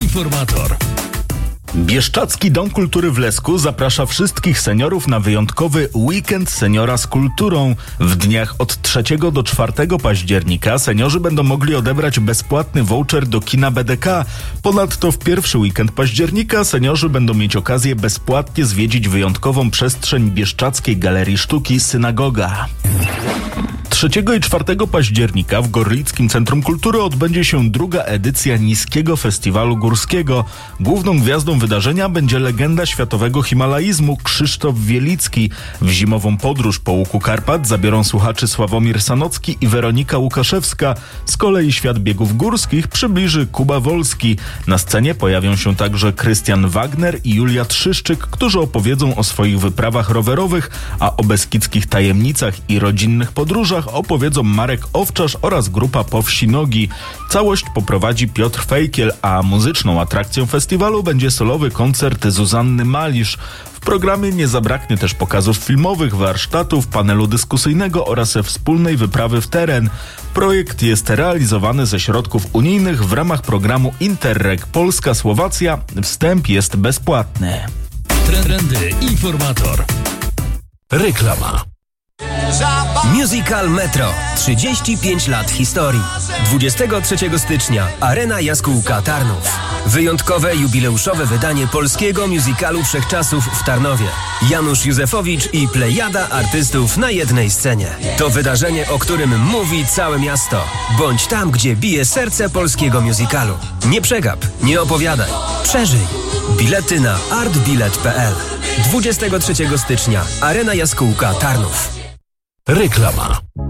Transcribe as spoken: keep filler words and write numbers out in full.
informator. Bieszczadzki Dom Kultury w Lesku zaprasza wszystkich seniorów na wyjątkowy weekend seniora z kulturą. W dniach od trzeciego do czwartego października seniorzy będą mogli odebrać bezpłatny voucher do kina B D K. Ponadto w pierwszy weekend października seniorzy będą mieć okazję bezpłatnie zwiedzić wyjątkową przestrzeń Bieszczadzkiej Galerii Sztuki Synagoga. trzeciego i czwartego października w Gorlickim Centrum Kultury odbędzie się druga edycja Niskiego Festiwalu Górskiego. Główną gwiazdą wydarzenia będzie legenda światowego himalaizmu Krzysztof Wielicki. W zimową podróż po łuku Karpat zabiorą słuchaczy Sławomir Sanocki i Weronika Łukaszewska. Z kolei świat biegów górskich przybliży Kuba Wolski. Na scenie pojawią się także Krystian Wagner i Julia Trzyszczyk, którzy opowiedzą o swoich wyprawach rowerowych, a o beskidzkich tajemnicach i rodzinnych podróżach opowiedzą Marek Owczarz oraz grupa Po Wsi Nogi. Całość poprowadzi Piotr Fejkiel, a muzyczną atrakcją festiwalu będzie solowy koncert Zuzanny Malisz. W programie nie zabraknie też pokazów filmowych, warsztatów, panelu dyskusyjnego oraz wspólnej wyprawy w teren. Projekt jest realizowany ze środków unijnych w ramach programu Interreg Polska-Słowacja. Wstęp jest bezpłatny. Trendy informator. Reklama. Musical Metro. trzydzieści pięć lat historii. dwudziestego trzeciego stycznia Arena Jaskółka Tarnów. Wyjątkowe jubileuszowe wydanie polskiego musicalu wszechczasów w Tarnowie. Janusz Józefowicz i plejada artystów na jednej scenie. To wydarzenie, o którym mówi całe miasto. Bądź tam, gdzie bije serce polskiego musicalu. Nie przegap, nie opowiadaj. Przeżyj. Bilety na artbilet kropka p l. dwudziestego trzeciego stycznia Arena Jaskółka Tarnów. Reklama.